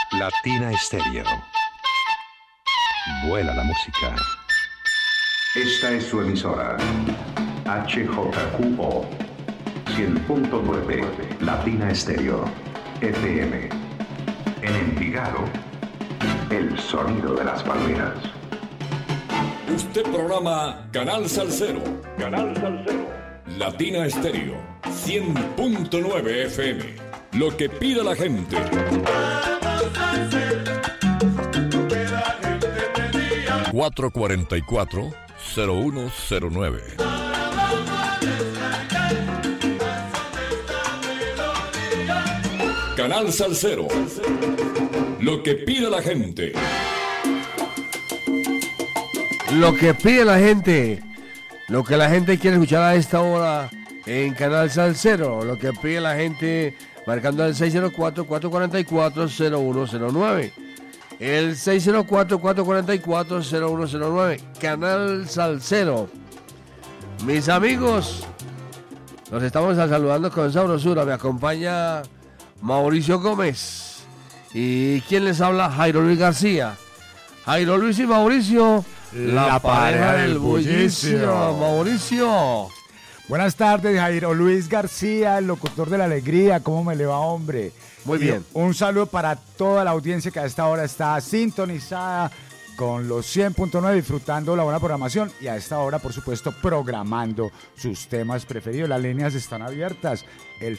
Latina Estéreo. Vuela la música. Esta es su emisora. HJQO 100.9 Latina Estéreo FM. En Envigado, el sonido de las palmeras. Usted programa Canal Salsero. Canal Salsero. Latina Estéreo 100.9 FM. Lo que pide la gente. 444-0109. Canal Salsero. Lo que pide la gente. Lo que pide la gente. Lo que la gente quiere escuchar a esta hora en Canal Salsero. Lo que pide la gente marcando el 604-444-0109. El 604-444-0109. Canal Salsero. Mis amigos, nos estamos saludando con sabrosura. Me acompaña Mauricio Gómez. ¿Y quién les habla? Jairo Luis García. Jairo Luis y Mauricio, la pareja del bullicio. Mauricio. Buenas tardes, Jairo Luis García, el locutor de la alegría. ¿Cómo me le va, hombre? Muy bien. Un saludo para toda la audiencia que a esta hora está sintonizada con los 100.9, disfrutando la buena programación y a esta hora, por supuesto, programando sus temas preferidos. Las líneas están abiertas, el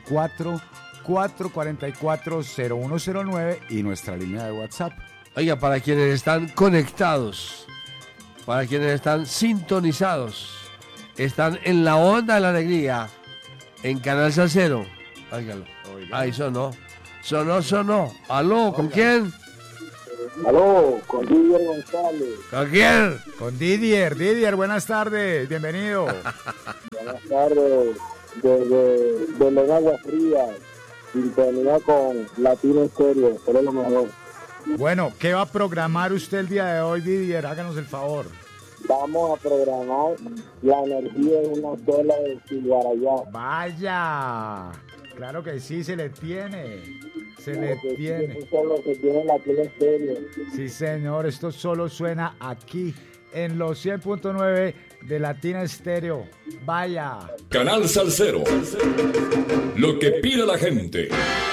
604-444-0109 y nuestra línea de WhatsApp. Oiga, para quienes están conectados, para quienes están sintonizados, están en la onda de la alegría, en Canal Salsero. Óigalo. Ahí sonó. Sonó. Aló, ¿con quién? Aló, con Didier González. ¿Con quién? Con Didier. Didier, buenas tardes, bienvenido. Buenas tardes, de Legagua Fría, sintonía con Latina Estéreo, pero lo mejor. Bueno, ¿qué va a programar usted el día de hoy, Didier? Háganos el favor. Vamos a programar La energía en una sola de Ciguarayá. ¡Vaya! Claro que sí, se le tiene. Se le tiene. Eso es lo que tiene Latina Estéreo. Sí, señor, esto solo suena aquí, en los 100.9 de Latina Estéreo. ¡Vaya! Canal Salsero. Lo que pide la gente.